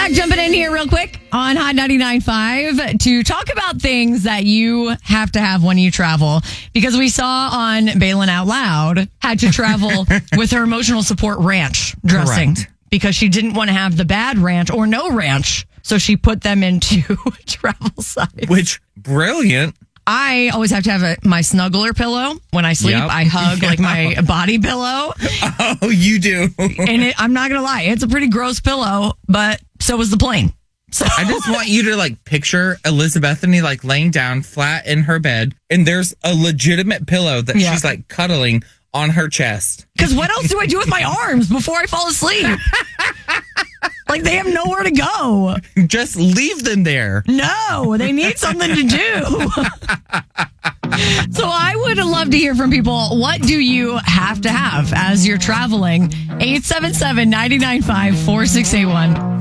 back, jumping in here real quick on Hot 99.5 to talk about things that you have to have when you travel. Because we saw on Bailin' Out Loud had to travel with her emotional support ranch dressing. Correct. Because she didn't want to have the bad ranch or no ranch. So she put them into travel size. Which, brilliant. I always have to have my snuggler pillow. When I sleep, Yep. I hug like my body pillow. Oh, you do. And I'm not going to lie, it's a pretty gross pillow, but so is the plane. So I just want you to picture Elizabethany laying down flat in her bed, and there's a legitimate pillow that she's cuddling on her chest. Because what else do I do with my arms before I fall asleep? They have nowhere to go. Just leave them there. No, they need something to do. So I would love to hear from people. What do you have to have as you're traveling? 877-995-4681.